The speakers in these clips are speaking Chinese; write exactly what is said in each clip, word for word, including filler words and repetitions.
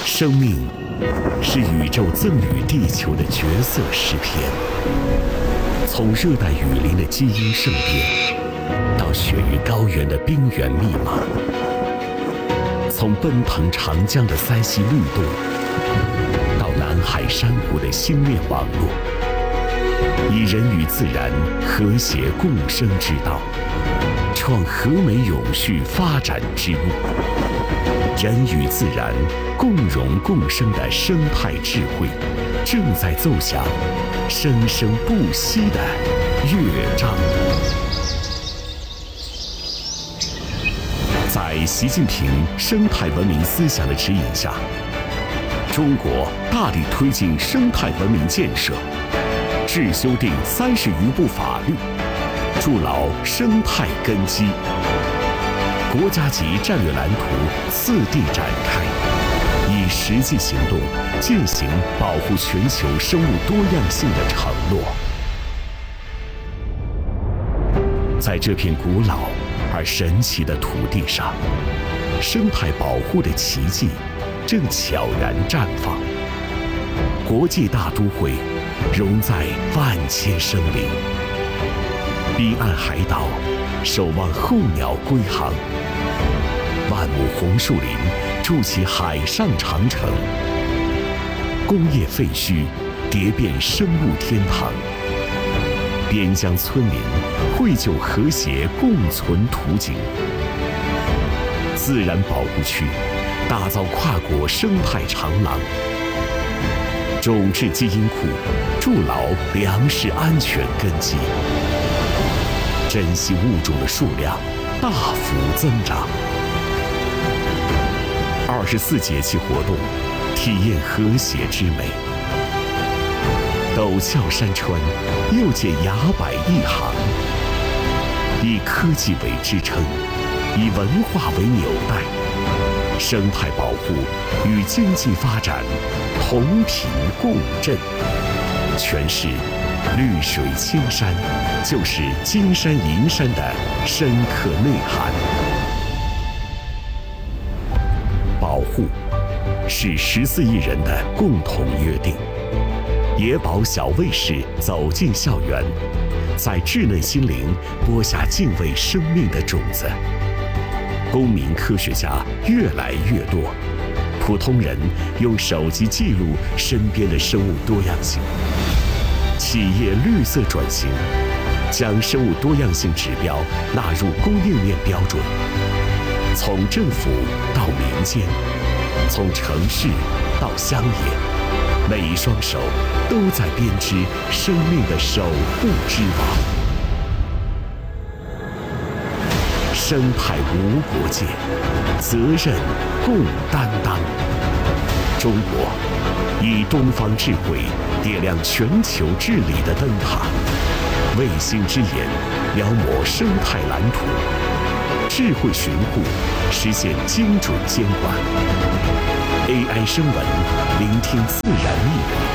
生命是宇宙赠予地球的绝色诗篇，从热带雨林的基因盛变，到雪域高原的冰原密码，从奔腾长江的三溪律动，到南海珊瑚的星链网络，以人与自然和谐共生之道，创和美永续发展之路。人与自然共荣共生的生态智慧，正在奏响生生不息的乐章。在习近平生态文明思想的指引下，中国大力推进生态文明建设，制修订三十余部法律，筑牢生态根基。国家级战略蓝图次第展开，以实际行动践行保护全球生物多样性的承诺。在这片古老而神奇的土地上，生态保护的奇迹正悄然绽放。国际大都会融在万千生灵，彼岸海岛守望候鸟归航，万亩红树林筑起海上长城，工业废墟叠变生物天堂，边疆村民绘就和谐共存图景。自然保护区打造跨国生态长廊，种质基因库筑牢粮食安全根基，珍稀物种的数量大幅增长。二十四节气活动，体验和谐之美。陡峭山川又见崖柏一行，以科技为支撑，以文化为纽带，生态保护与经济发展同频共振。诠释绿水青山就是金山银山的深刻内涵。保护是十四亿人的共同约定。野保小卫士走进校园，在稚嫩心灵播下敬畏生命的种子。公民科学家越来越多，普通人用手机记录身边的生物多样性。企业绿色转型，将生物多样性指标纳入供应链标准。从政府到民间，从城市到乡野，每一双手都在编织生命的守护之网。生态无国界，责任共担当。中国以东方智慧点亮全球治理的灯塔，卫星之眼描摹生态蓝图，智慧巡护实现精准监管。A I 声纹聆听自然秘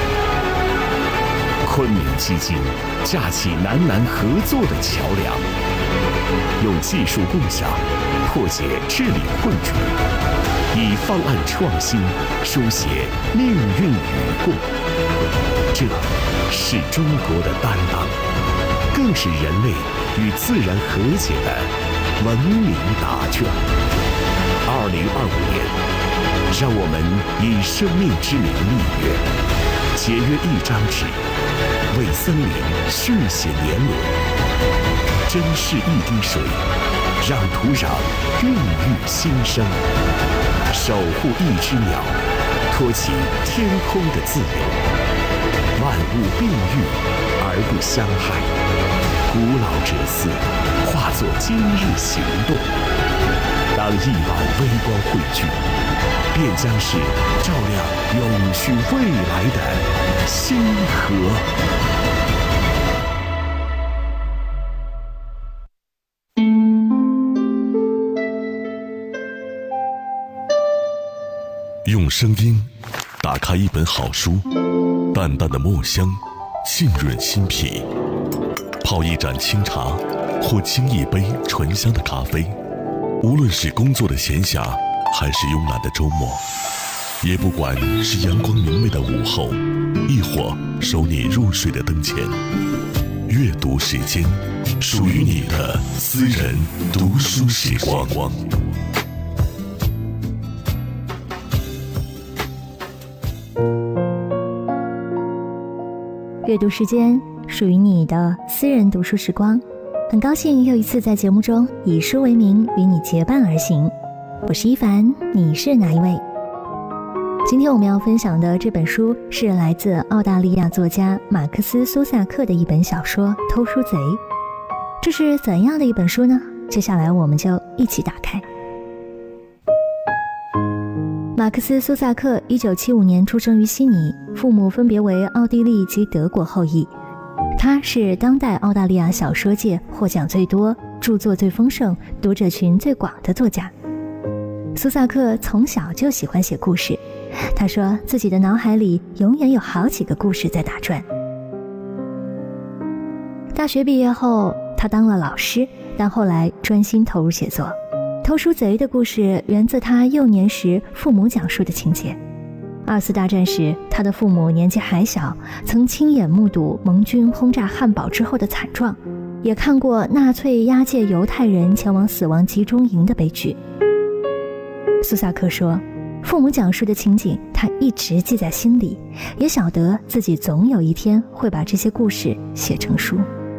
密。昆明基金架起南南合作的桥梁，用技术共享破解治理困局，以方案创新书写命运与共。这是中国的担当，更是人类与自然和解的文明答卷。二零二五年，让我们以生命之名立约，节约一张纸，为森林续写年轮，珍视一滴水，让土壤孕育新生，守护一只鸟，托起天空的自由。万物并育而不相害，古老哲思化作今日行动。当亿万微光汇聚，便将是照亮永续未来的星河。 用声音打开一本好书，淡淡的墨香浸润心脾，泡一盏清茶或沏一杯醇香的咖啡。无论是工作的闲暇还是慵懒的周末， 也不管是阳光明媚的午后，亦或守你入睡的灯前，阅读时间，属于你的私人读书时光。 阅读时间，属于你的私人读书时光。很高兴又一次在节目中以书为名与你结伴而行。我是一凡，你是哪一位？今天我们要分享的这本书是来自澳大利亚作家马克思·苏萨克的一本小说《偷书贼》。这是怎样的一本书呢？接下来我们就一起打开。马克思·苏萨克一九七五年出生于悉尼，父母分别为奥地利及德国后裔。他是当代澳大利亚小说界获奖最多、著作最丰盛、读者群最广的作家。苏萨克从小就喜欢写故事，他说自己的脑海里永远有好几个故事在打转。大学毕业后，他当了老师，但后来专心投入写作。偷书贼的故事源自他幼年时父母讲述的情节。二次大战时，他的父母年纪还小，曾亲眼目睹盟军轰炸汉堡之后的惨状，也看过纳粹押解犹太人前往死亡集中营的悲剧。苏萨克说，父母讲述的情景他一直记在心里，也晓得自己总有一天会把这些故事写成书。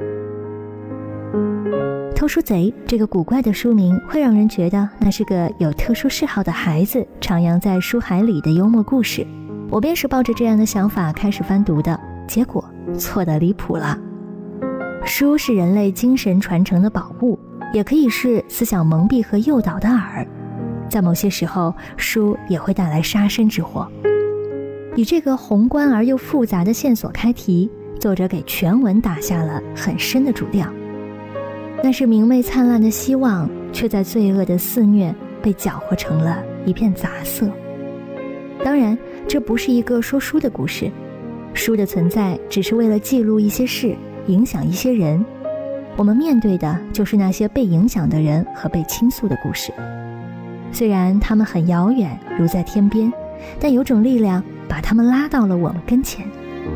偷书贼这个古怪的书名会让人觉得那是个有特殊嗜好的孩子徜徉在书海里的幽默故事。我便是抱着这样的想法开始翻读的，结果错得离谱了。书是人类精神传承的宝物，也可以是思想蒙蔽和诱导的饵，在某些时候，书也会带来杀身之祸。以这个宏观而又复杂的线索开题，作者给全文打下了很深的主调。但是明媚灿烂的希望却在罪恶的肆虐被搅和成了一片杂色。当然，这不是一个说书的故事，书的存在只是为了记录一些事，影响一些人。我们面对的就是那些被影响的人和被倾诉的故事。虽然他们很遥远，如在天边，但有种力量把他们拉到了我们跟前。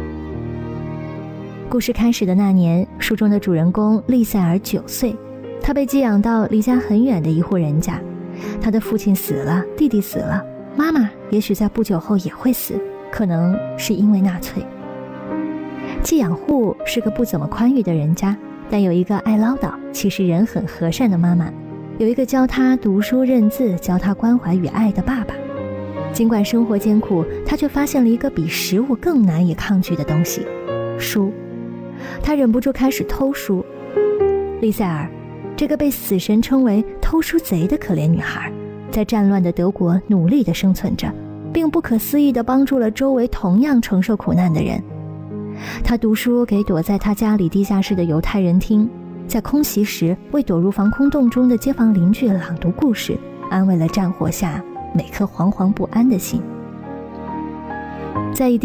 故事开始的那年，书中的主人公利塞尔九岁，他被寄养到离家很远的一户人家。他的父亲死了，弟弟死了，妈妈也许在不久后也会死，可能是因为纳粹。寄养户是个不怎么宽裕的人家，但有一个爱唠叨、其实人很和善的妈妈，有一个教他读书认字、教他关怀与爱的爸爸。尽管生活艰苦，他却发现了一个比食物更难以抗拒的东西——书。他忍不住开始偷书。利塞尔，这个被死神称为偷书贼的可怜女孩，在战乱的德国努力地生存着，并不可思议地帮助了周围同样承受苦难的人。他读书给躲在他家里地下室的犹太人听，在空袭时为躲入防空洞中的街坊邻居朗读故事，安慰了战火下每颗惶惶不安的心。在一滴